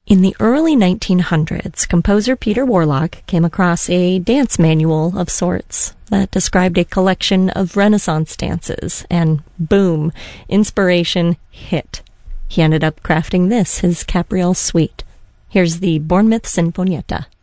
In the early 1900s, composer Peter Warlock came across a dance manual of sorts that described a collection of Renaissance dances, and boom, inspiration hit. He ended up crafting this, his Capriole Suite. Here's the Bournemouth Sinfonietta.